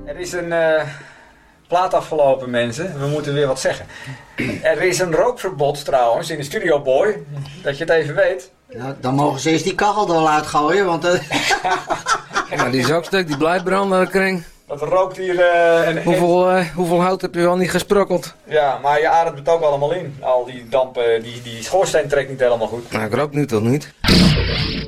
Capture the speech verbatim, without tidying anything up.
Er is een uh, plaat afgelopen, mensen. We moeten weer wat zeggen. Er is een rookverbod trouwens in de Studio Boy. Dat je het even weet. Ja, dan mogen ze eerst die kachel er wel uitgooien, want... Uh... Maar die is ook stuk, die blijft branden, kring. Dat rookt hier... Uh, een, hoeveel, uh, hoeveel hout heb je al niet gesprokkeld? Ja, maar je ademt het ook allemaal in. Al die dampen, die, die schoorsteen trekt niet helemaal goed. Nou, ik rook nu toch niet.